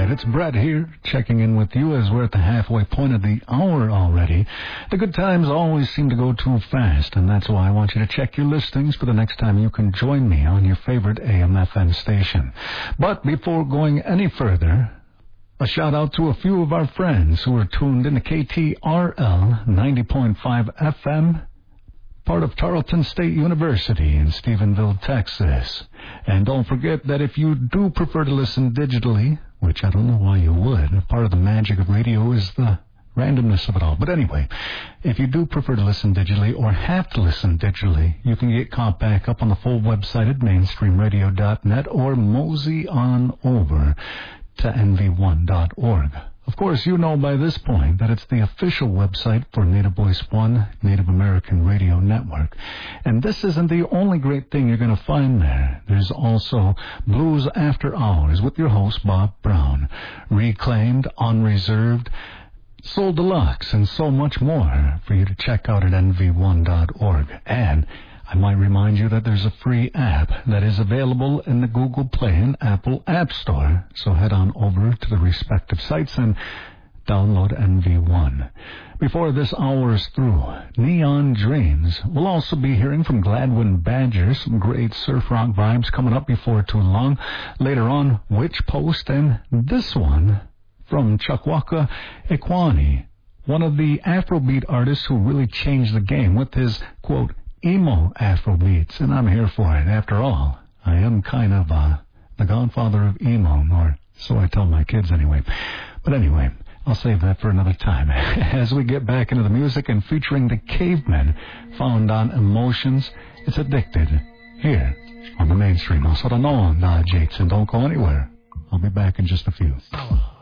right, it's Brett here, checking in with you as we're at the halfway point of the hour already. The good times always seem to go too fast, and that's why I want you to check your listings for the next time you can join me on your favorite AM/FM station. But before going any further, a shout out to a few of our friends who are tuned into KTRL 90.5 FM, part of Tarleton State University in Stephenville, Texas. And don't forget that if you do prefer to listen digitally, which I don't know why you would, part of the magic of radio is the randomness of it all. But anyway, if you do prefer to listen digitally or have to listen digitally, you can get caught back up on the full website at mainstreamradio.net or mosey on over to nv1.org. Of course, you know by this point that it's the official website for Native Voice One, Native American Radio Network. And this isn't the only great thing you're going to find there. There's also Blues After Hours with your host, Bob Brown, Reclaimed, Unreserved, Soul Deluxe, and so much more for you to check out at nv1.org. And I might remind you that there's a free app that is available in the Google Play and Apple App Store. So head on over to the respective sites and download NV1. Before this hour is through, Neon Dreams. We'll also be hearing from Gladwin Badger, some great surf rock vibes coming up before too long. Later on, Witch Post, and this one from Chukwuka Ekwani, one of the Afrobeat artists who really changed the game with his, quote, emo Afrobeats, and I'm here for it. After all, I am kind of the godfather of emo, or so I tell my kids anyway. But anyway, I'll save that for another time. As we get back into the music and featuring the Cavemen, found on Emotions, it's Addicted, here on the Mainstream. Also, don't know, Jason, don't go anywhere. I'll be back in just a few.